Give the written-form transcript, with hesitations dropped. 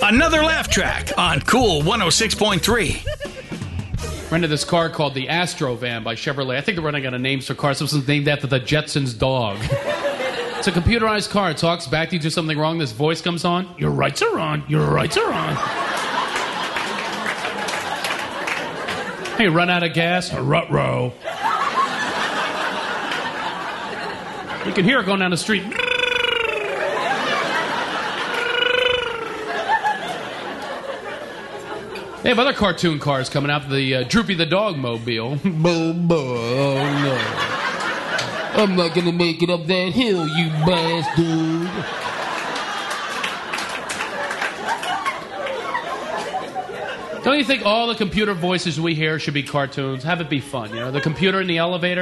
Another laugh track on Cool 106.3. Rented this car called the Astro Van by Chevrolet. I think they're running out of names for cars. This one's named after the Jetsons dog. It's a computerized car. It talks back to you, do something wrong. This voice comes on. Your rights are on. Your rights are on. Hey, run out of gas? Rut-row. You can hear it going down the street. They have other cartoon cars coming out, the Droopy the Dog Mobile. Oh, no. I'm not gonna make it up that hill, you bastard. Don't you think all the computer voices we hear should be cartoons? Have it be fun, you know? The computer in the elevator.